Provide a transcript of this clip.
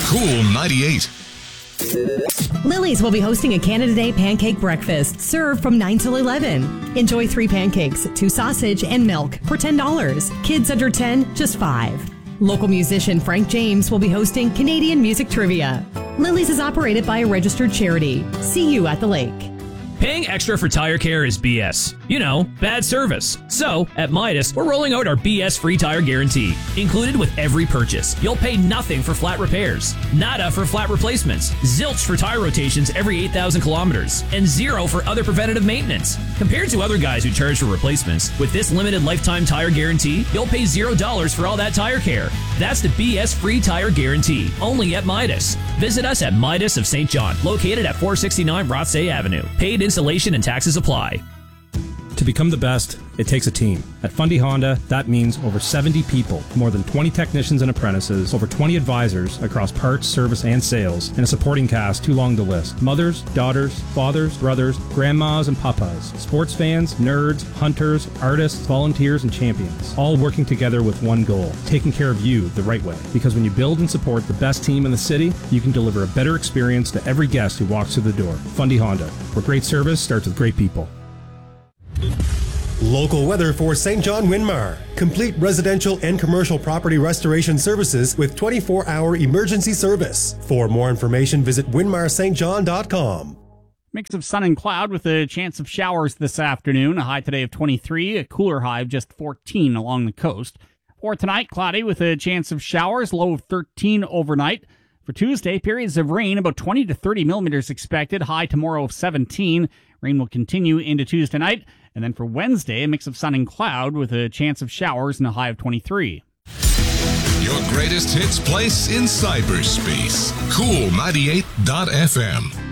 Cool 98. Lily's will be hosting a Canada Day pancake breakfast, served from 9 till 11. Enjoy 3 pancakes, 2 sausage, and milk for $10. Kids under 10, just $5. Local musician Frank James will be hosting Canadian music trivia. Lily's is operated by a registered charity. See you at the lake. Paying extra for tire care is BS. You know, bad service. So, at Midas, we're rolling out our BS free tire guarantee. Included with every purchase, you'll pay nothing for flat repairs, nada for flat replacements, zilch for tire rotations every 8,000 kilometers, and 0 for other preventative maintenance. Compared to other guys who charge for replacements, with this limited lifetime tire guarantee, you'll pay $0 for all that tire care. That's the BS free tire guarantee, only at Midas. Visit us at Midas of St. John, located at 469 Rothsay Avenue. Paid installation and taxes apply. To become the best, it takes a team. At Fundy Honda, that means over 70 people, more than 20 technicians and apprentices, over 20 advisors across parts, service, and sales, and a supporting cast too long to list. Mothers, daughters, fathers, brothers, grandmas, and papas, sports fans, nerds, hunters, artists, volunteers, and champions, all working together with one goal, taking care of you the right way. Because when you build and support the best team in the city, you can deliver a better experience to every guest who walks through the door. Fundy Honda, where great service starts with great people. Local weather for St. John Winmar. Complete residential and commercial property restoration services with 24-hour emergency service. For more information, visit winmarstjohn.com. Mix of sun and cloud with a chance of showers this afternoon. A high today of 23, a cooler high of just 14 along the coast. For tonight, cloudy with a chance of showers, low of 13 overnight. For Tuesday, periods of rain, about 20 to 30 millimeters expected, high tomorrow of 17. Rain will continue into Tuesday night. And then for Wednesday, a mix of sun and cloud with a chance of showers and a high of 23. Your greatest hits place in cyberspace. Cool 98.fm.